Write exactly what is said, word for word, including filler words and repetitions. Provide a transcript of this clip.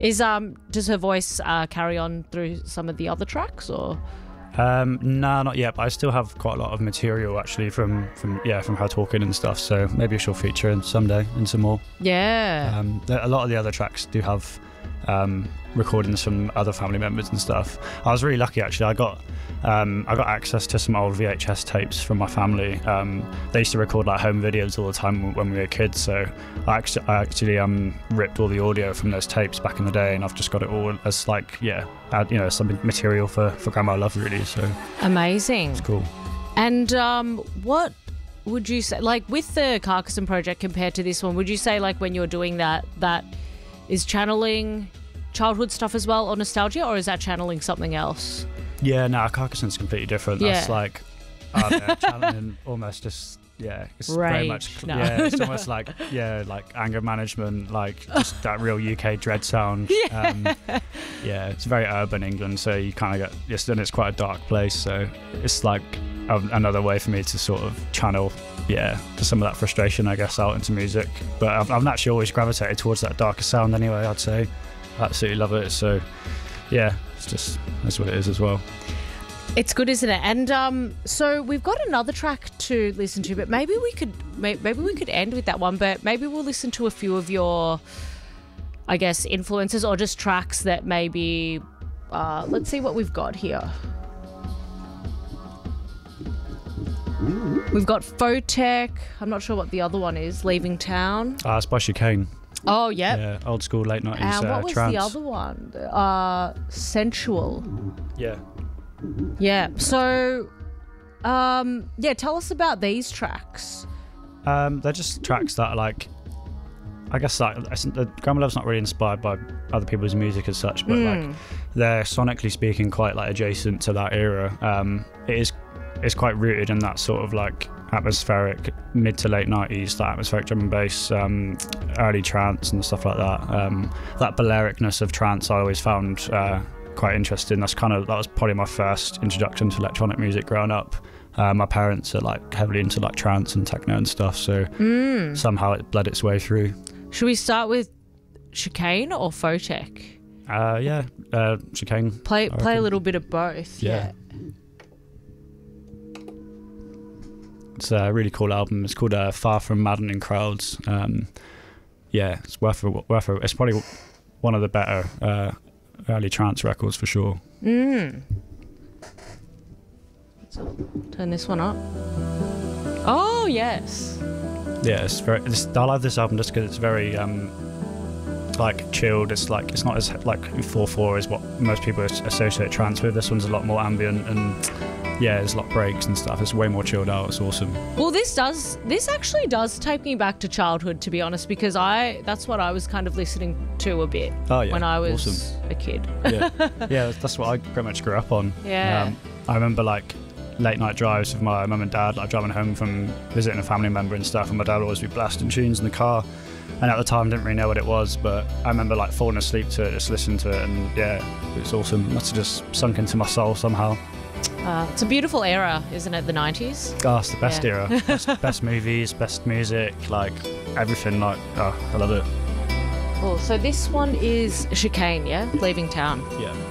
Is um does her voice uh, carry on through some of the other tracks, or? Um, no, not yet. But I still have quite a lot of material actually from from yeah from her talking and stuff. So maybe she'll feature in someday in some more. Yeah. Um, a lot of the other tracks do have um, recordings from other family members and stuff. I was really lucky actually. I got um, I got access to some old V H S tapes from my family. Um, they used to record like home videos all the time when we were kids. So I actually, I actually um, ripped all the audio from those tapes back in the day, and I've just got it all as like yeah, add, you know, some material for for Grandma Love really. So amazing. It's cool. And um, what would you say, like with the Carcassonne project compared to this one? Would you say like when you're doing that, that is channeling childhood stuff as well, or nostalgia, or is that channeling something else? Yeah, no, Carcassonne's completely different. Yeah. That's like, I don't know, channeling almost just, yeah, it's Rage. very much, No. yeah, it's almost like, yeah, like anger management, like just that real U K dread sound. Yeah. Um, yeah, it's very urban England, so you kind of get, yes, and it's quite a dark place, so it's like a, another way for me to sort of channel, yeah, to some of that frustration, I guess, out into music. But I've, I've naturally always gravitated towards that darker sound anyway, I'd say. I absolutely love it, so yeah, it's just, that's what it is as well. It's good, isn't it? And um, so we've got another track to listen to, but maybe we could maybe we could end with that one. But maybe we'll listen to a few of your, I guess, influences or just tracks that maybe. Uh, let's see what we've got here. We've got Photech. I'm not sure what the other one is. Leaving Town. Ah, uh, it's by Chicane. Oh, yep. Yeah, old school late nineties And what uh, was trance. the other one? Uh, Sensual. Yeah. Yeah. So, um, yeah, tell us about these tracks. Um, they're just tracks that are like, I guess like, the Grandma Love's not really inspired by other people's music as such, but Mm. like they're sonically speaking quite like adjacent to that era. Um, it is, it's quite rooted in that sort of like atmospheric mid to late nineties, that atmospheric drum and bass, um, early trance and stuff like that. Um, that Balearicness of trance I always found uh, quite interesting. That's kind of that was probably my first introduction to electronic music growing up. Uh, my parents are like heavily into like trance and techno and stuff, so Mm. somehow it bled its way through. Should we start with Chicane or Photech? Uh, yeah, uh, Chicane. Play I play a reckon. little bit of both. Yeah. Yeah. It's a really cool album. It's called uh, Far From Maddening Crowds. Um, yeah, it's worth a, worth a, it's probably one of the better uh, early trance records for sure. Mm. Let's turn this one up. Oh yes. Yeah, it's very. It's, I love this album just because it's very um, like chilled. It's like it's not as like four four is what most people associate trance with. This one's a lot more ambient and yeah, there's a lot of breaks and stuff. It's way more chilled out. It's awesome. Well, this does this actually does take me back to childhood, to be honest, because I that's what I was kind of listening to a bit Oh, yeah, when I was awesome. a kid. Yeah, yeah, that's what I pretty much grew up on. Yeah. Um, I remember like late night drives with my mum and dad, like driving home from visiting a family member and stuff, and my dad would always be blasting tunes in the car. And at the time, didn't really know what it was, but I remember like falling asleep to it, just listening to it, and yeah, it was awesome. Must have just sunk into my soul somehow. Uh, it's a beautiful era, isn't it? The nineties. Oh, it's the best Yeah. era. Best, best movies, best music, like everything. Like, oh, I love it. Cool. So this one is Chicane, yeah, Leaving Town. Yeah.